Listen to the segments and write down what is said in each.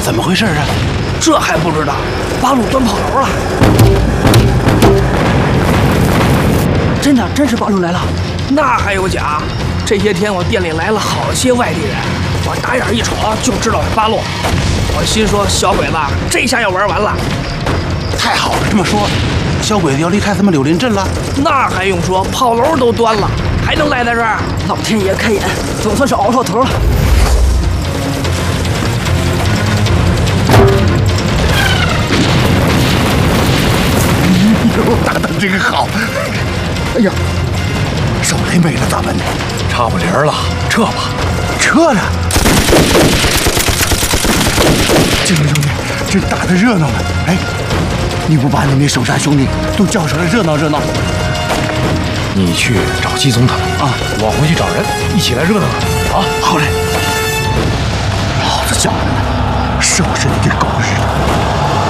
怎么回事啊？ 这还不知道？八路端炮楼了！真是八路来了？那还有假？这些天我店里来了好些外地人，我打眼一瞅就知道是八路。我心说小鬼子这下要玩完了。 太好了，这么说，小鬼子要离开咱们柳林镇了？ 那还用说？炮楼都端了，还能赖在这儿？老天爷开眼，总算是熬到头了。 打得真好！哎呀，手雷没了咋办呢？ 差不离儿了，撤吧。 撤了。金龙兄弟，这打得热闹了。哎，你不把你那手下兄弟都叫上来热闹热闹？ 你去找季总他们啊，我回去找人，一起来热闹啊！ 好嘞。老子想着呢，是不是你这狗日的？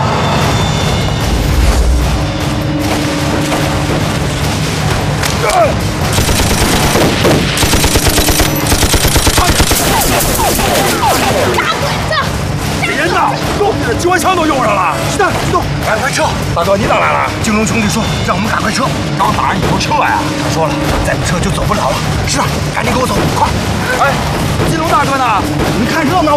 别人呐，都给这机关枪都用上了。 是的，激动， 快撤！大哥，你咋来了？ 金龙兄弟说让我们赶快撤。 刚打完以后撤呀？ 他说了，再不撤就走不了了。是的，赶紧跟我走，快！ 哎，金龙大哥呢？ 你看热闹。